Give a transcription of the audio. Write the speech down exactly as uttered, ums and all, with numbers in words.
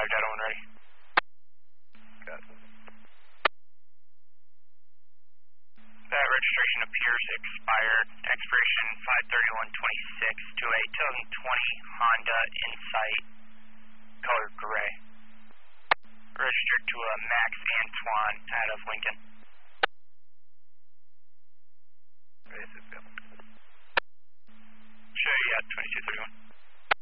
five, Delta one ready. Got it. That registration appears expired. Expiration five thirty-one twenty-six to a two thousand twenty Honda Insight, color gray. Registered to a Max Antoine out of Lincoln.